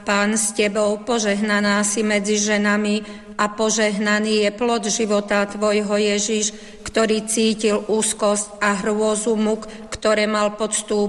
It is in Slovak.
Pán s tebou, požehnaná si medzi ženami a požehnaný je plod života tvojho Ježiš, ktorý cítil úzkosť a hrôzu múk, ktoré mal podstúpiť